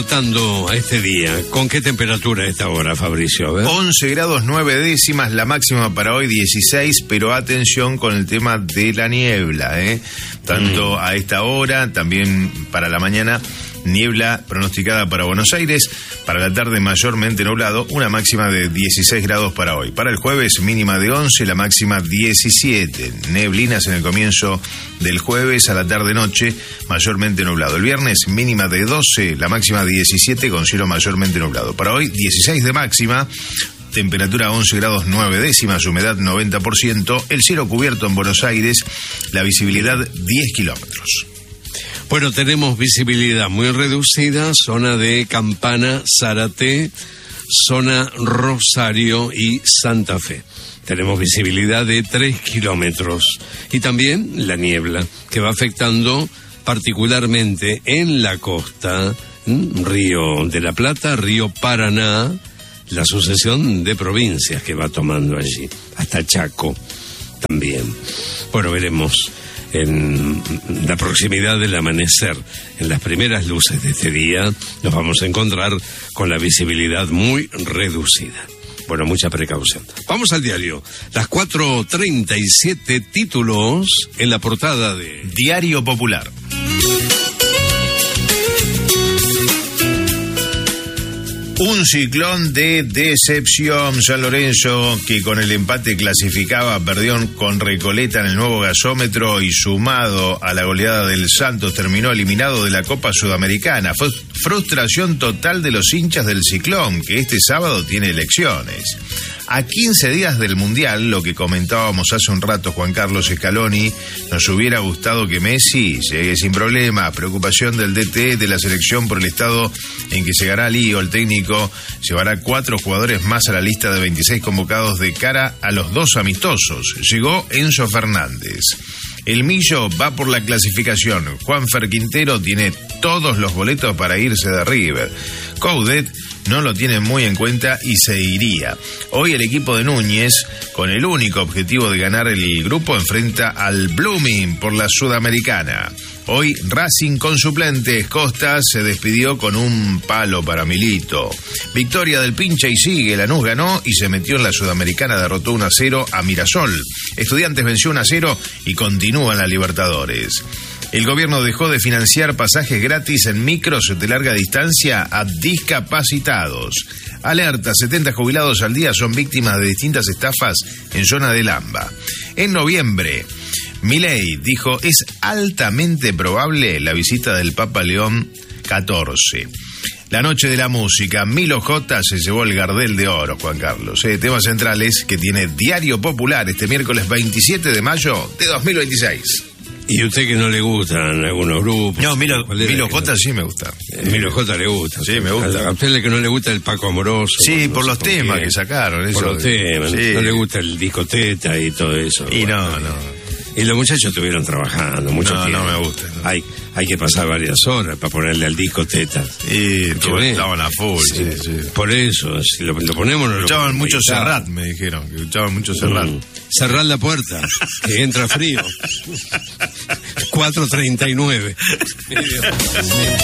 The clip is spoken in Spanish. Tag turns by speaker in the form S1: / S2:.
S1: A este día, ¿con qué temperatura a esta hora, Fabricio?
S2: 11 grados 9 décimas, la máxima para hoy 16, pero atención con el tema de la niebla, tanto a esta hora, también para la mañana, niebla pronosticada para Buenos Aires, para la tarde mayormente nublado, una máxima de 16 grados para hoy. Para el jueves, mínima de 11, la máxima 17, neblinas en el comienzo del jueves, a la tarde-noche, mayormente nublado. El viernes, mínima de 12, la máxima 17, con cielo mayormente nublado. Para hoy, 16 de máxima, temperatura 11 grados 9 décimas, humedad 90%, el cielo cubierto en Buenos Aires, la visibilidad 10 kilómetros.
S1: Bueno, tenemos visibilidad muy reducida, zona de Campana, Zárate, zona Rosario y Santa Fe. Tenemos visibilidad de 3 kilómetros. Y también la niebla, que va afectando particularmente en la costa, Río de la Plata, Río Paraná, la sucesión de provincias que va tomando allí, hasta Chaco también. Bueno, veremos en la proximidad del amanecer, en las primeras luces de este día, nos vamos a encontrar con la visibilidad muy reducida. Bueno, mucha precaución. Vamos al diario. Las 4:37 títulos en la portada de
S2: Diario Popular. Un ciclón de decepción. San Lorenzo, que con el empate clasificaba, perdió con Recoleta en el nuevo gasómetro y sumado a la goleada del Santos terminó eliminado de la Copa Sudamericana. Fue frustración total de los hinchas del Ciclón, que este sábado tiene elecciones. A 15 días del Mundial, lo que comentábamos hace un rato Juan Carlos Scaloni, nos hubiera gustado que Messi llegue sin problema. Preocupación del DT de la selección por el estado en que llegará Lío. El técnico llevará 4 jugadores más a la lista de 26 convocados de cara a los 2 amistosos. Llegó Enzo Fernández. El Millo va por la clasificación. Juanfer Quintero tiene todos los boletos para irse de River. Coudet no lo tiene muy en cuenta y se iría. Hoy el equipo de Núñez, con el único objetivo de ganar el grupo, enfrenta al Blooming por la Sudamericana. Hoy Racing con suplentes. Costa se despidió con un palo para Milito. Victoria del Pincha y sigue. Lanús ganó y se metió en la Sudamericana, derrotó 1-0 a Mirasol. Estudiantes venció 1-0 y continúa en la Libertadores. El gobierno dejó de financiar pasajes gratis en micros de larga distancia a discapacitados. Alerta, 70 jubilados al día son víctimas de distintas estafas en zona de Lamba. En noviembre, Milei dijo, es altamente probable la visita del Papa León XIV. La noche de la música, Milo J se llevó el Gardel de Oro, Juan Carlos. Temas centrales que tiene Diario Popular este miércoles 27 de mayo de 2026.
S1: ¿Y usted que no le gustan algunos grupos?
S2: No, Milo J sí me gusta.
S1: Milo J le gusta.
S2: Sí, me gusta.
S1: A usted que no le gusta el Paco Amoroso.
S2: Sí, por los temas que sacaron. Eso.
S1: Por los temas. Sí. No le gusta el disco Teta y todo eso.
S2: Y bueno, no.
S1: Y los muchachos estuvieron trabajando mucho tiempo.
S2: No me gusta. No.
S1: Hay que pasar varias horas para ponerle al disco Teta.
S2: Y estaban a full. Sí.
S1: Por eso, si lo ponemos... No
S2: escuchaban mucho Serrat, me dijeron. Que escuchaban mucho Serrat.
S1: Cerrar la puerta, que entra frío. 4:39.